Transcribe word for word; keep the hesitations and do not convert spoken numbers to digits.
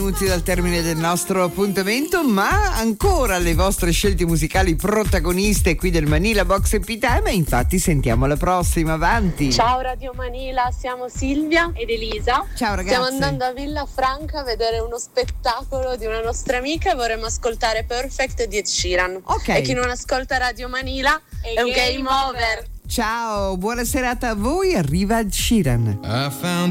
minuti dal termine del nostro appuntamento, ma ancora le vostre scelte musicali protagoniste qui del Manila Box e P-Time, infatti sentiamo la prossima, avanti. Ciao Radio Manila, siamo Silvia ed Elisa. Ciao ragazzi. Stiamo andando a Villafranca a vedere uno spettacolo di una nostra amica e vorremmo ascoltare Perfect di Ed Sheeran. Ok. E chi non ascolta Radio Manila è un game over. Ciao, buona serata a voi, arriva Ed Sheeran. I found